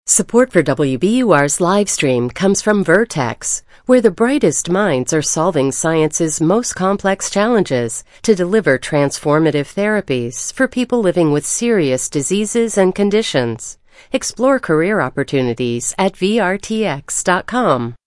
Support for WBUR's live stream comes from Vertex, where the brightest minds are solving science's most complex challenges to deliver transformative therapies for people living with serious diseases and conditions. Explore career opportunities at vrtx.com.